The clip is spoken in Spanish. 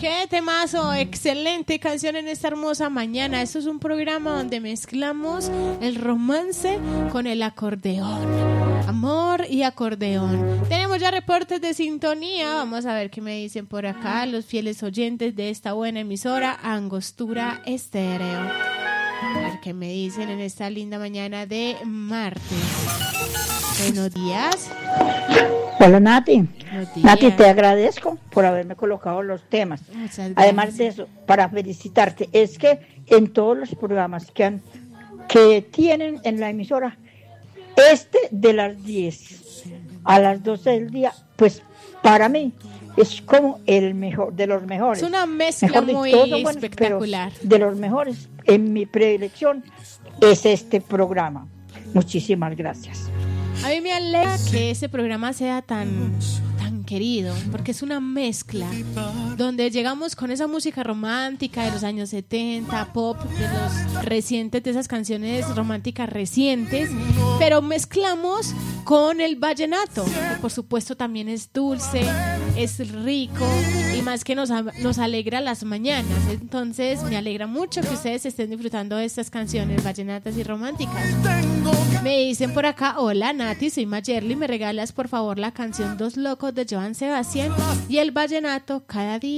Qué temazo, excelente canción en esta hermosa mañana. Esto es un programa donde mezclamos el romance con el acordeón. Amor y acordeón. Tenemos ya reportes de sintonía. Vamos a ver qué me dicen por acá los fieles oyentes de esta buena emisora Angostura Estéreo. A ver qué me dicen en esta linda mañana de martes. Buenos días. Hola Nati. Buenos días. Nati, te agradezco por haberme colocado los temas. Muchas gracias. Además de eso, para felicitarte, es que en todos los programas que tienen en la emisora, de las 10 a las 12 del día, pues para mí es como el mejor, de los mejores. Es una mezcla muy espectacular. De los mejores, en mi predilección, es este programa. Muchísimas gracias. A mí me alegra que ese programa sea tan querido, porque es una mezcla donde llegamos con esa música romántica de los años 70, pop de los recientes, de esas canciones románticas recientes, pero mezclamos con el vallenato, que por supuesto también es dulce, es rico y más que nos alegra las mañanas. Entonces me alegra mucho que ustedes estén disfrutando de estas canciones vallenatas y románticas. Me dicen por acá, hola Nati, soy Mayerly, me regalas por favor la canción Dos Locos de Joan Sebastián y el vallenato Cada Día.